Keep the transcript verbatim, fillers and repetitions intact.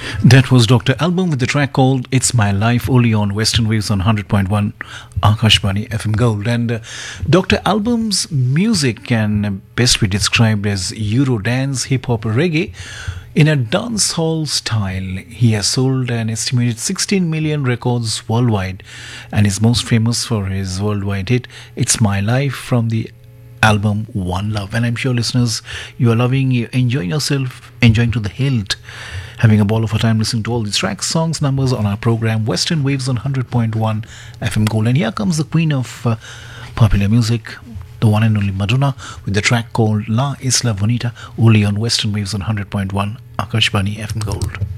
That was Doctor Album with the track called It's My Life, only on Western Waves on one hundred point one Akashvani F M Gold. And uh, Doctor Album's music can best be described as Eurodance, hip hop, reggae in a dancehall style. He has sold an estimated sixteen million records worldwide and is most famous for his worldwide hit It's My Life from the album One Love. And I'm sure listeners, you are loving, you enjoying yourself, enjoying to the hilt, having a ball of a time listening to all these tracks, songs, numbers on our program Western Waves on one hundred point one F M Gold. And here comes the queen of uh, popular music, the one and only Madonna, with the track called La Isla Bonita, only on Western Waves on one hundred point one Akashvani F M Gold.